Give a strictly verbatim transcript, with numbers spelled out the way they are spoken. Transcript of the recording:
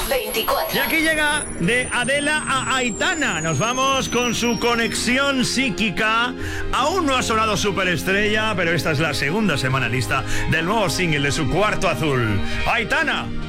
veinticuatro. Y aquí llega de Adela a Aitana. Nos vamos con su conexión psíquica. Aún no ha sonado superestrella, pero esta es la segunda semana lista del nuevo single de su Cuarto Azul. Aitana.